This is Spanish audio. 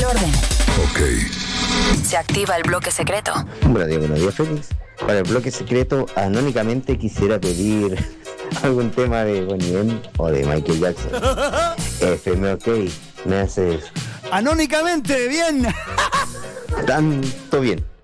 orden. Ok. Se activa el bloque secreto. Buenos días, Félix. Para el bloque secreto, anónimamente quisiera pedir algún tema de Bonnie M o de Michael Jackson. FM OK, me haces Anónicamente, bien. tanto bien.